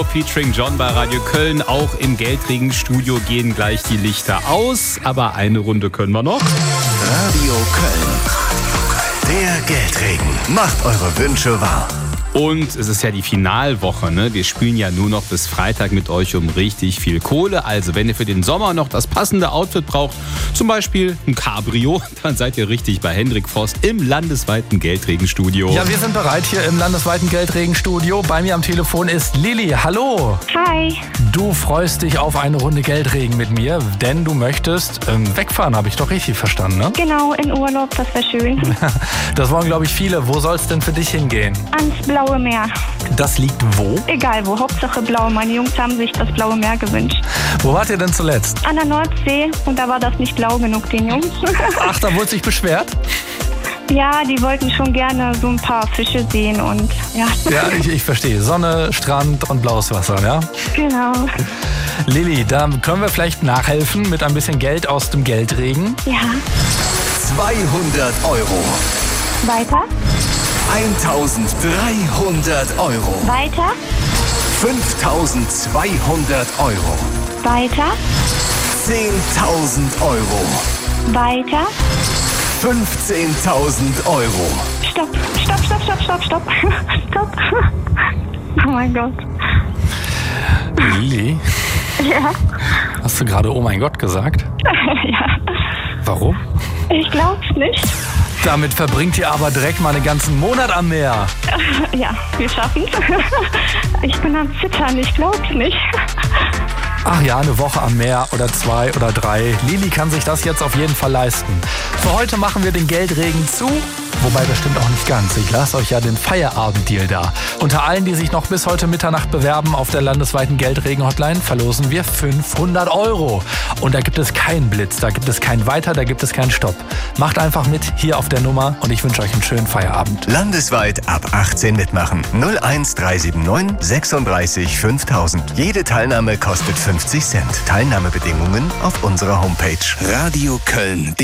Featuring John bei Radio Köln. Auch im Geldregen-Studio gehen gleich die Lichter aus. Aber eine Runde können wir noch. Radio Köln. Der Geldregen macht eure Wünsche wahr. Und es ist ja die Finalwoche, ne? Wir spielen ja nur noch bis Freitag mit euch um richtig viel Kohle. Also wenn ihr für den Sommer noch das passende Outfit braucht, zum Beispiel ein Cabrio, dann seid ihr richtig bei Hendrik Voss im landesweiten Geldregenstudio. Ja, wir sind bereit hier im landesweiten Geldregenstudio. Bei mir am Telefon ist Lilly. Hallo. Hi. Du freust dich auf eine Runde Geldregen mit mir, denn du möchtest wegfahren, habe ich doch richtig verstanden, ne? Genau, in Urlaub, das wäre schön. Das wollen, glaube ich, viele. Wo soll es denn für dich hingehen? Ans Blaue Meer. Das liegt wo? Egal wo, Hauptsache blau. Meine Jungs haben sich das Blaue Meer gewünscht. Wo wart ihr denn zuletzt? An der Nordsee und da war das nicht blau genug, den Jungs. Ach, da wurde sich beschwert? Ja, die wollten schon gerne so ein paar Fische sehen und ja. Ja, ich verstehe. Sonne, Strand und blaues Wasser, ja? Genau. Lilly, da können wir vielleicht nachhelfen mit ein bisschen Geld aus dem Geldregen. Ja. 200 Euro. Weiter. 1.300 Euro. Weiter. 5.200 Euro. Weiter. 10.000 Euro. Weiter. 15.000 Euro. Stopp. Stopp. Oh mein Gott. Lilly, Ja. hast du gerade "Oh mein Gott" gesagt? Ja. Warum? Ich glaub's nicht. Damit verbringt ihr aber direkt mal einen ganzen Monat am Meer. Ja, wir schaffen's. Ich bin am Zittern, ich glaub's nicht. Ach ja, eine Woche am Meer oder 2 oder 3. Lilly kann sich das jetzt auf jeden Fall leisten. Für heute machen wir den Geldregen zu. Wobei, das stimmt auch nicht ganz. Ich lasse euch ja den Feierabenddeal da. Unter allen, die sich noch bis heute Mitternacht bewerben auf der landesweiten Geldregen-Hotline, verlosen wir 500 Euro. Und da gibt es keinen Blitz, da gibt es kein Weiter, da gibt es keinen Stopp. Macht einfach mit hier auf der Nummer und ich wünsche euch einen schönen Feierabend. Landesweit ab 18 mitmachen. 01379 36 5000. Jede Teilnahme kostet 50 Cent. Teilnahmebedingungen auf unserer Homepage. Radio Köln.